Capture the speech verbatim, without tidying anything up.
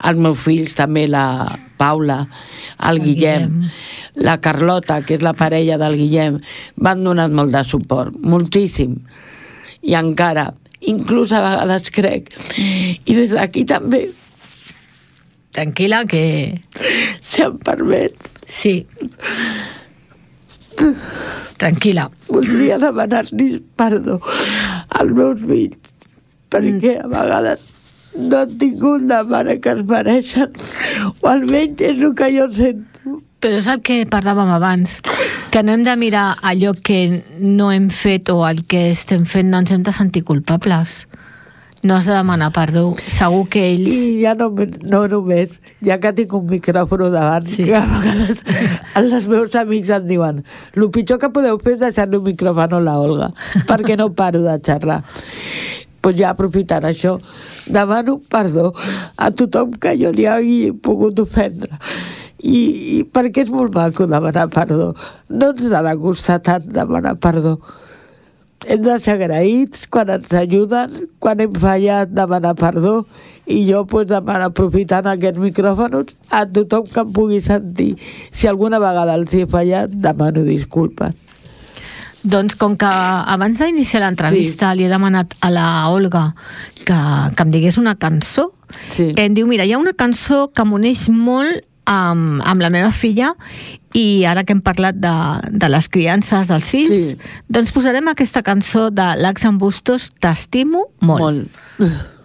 els meus fills també, la Paula, el Guillem, la Carlota, que és la parella del Guillem, m'han donat molt de suport, moltíssim. I encara, inclús a vegades crec, i des d'aquí també... Tranquil·la, que... Si em permets... Sí. Tranquil·la. Voldria demanar-li perdó als meus fills, perquè a vegades no han tingut la mare que es mereixen, o almenys és el que jo sento. Però és el que parlàvem abans, que no hem de mirar allò que no hem fet o el que estem fent, no ens hem de sentir culpables. No has de demanar perdó. Segur que ells... I ja no, no només, ja que tinc un micròfon davant, sí. Que a vegades els meus amics em diuen el pitjor que podeu fer és deixar-li un micròfon a la Olga, perquè no paro de xerrar. Pues ja aprofitant això, demano perdó a tothom que jo li hagi pogut ofendre. I, i perquè és molt maco demanar perdó. No ens ha de costar tant demanar perdó. Hem de ser agraïts quan ens ajuden, quan hem fallat demanar perdó, i jo pues, demano, aprofitant aquests micròfons a tothom que em pugui sentir. Si alguna vegada els he fallat, demano disculpes. Doncs com que abans d'iniciar l'entrevista sí. Li he demanat a la Olga que, que em digués una cançó, sí. Em diu, mira, hi ha una cançó que m'uneix molt amb, amb la meva filla, i ara que hem parlat de, de les criances dels fills, sí. Doncs posarem aquesta cançó de l'Ax en Bustos, T'estimo molt. Molt.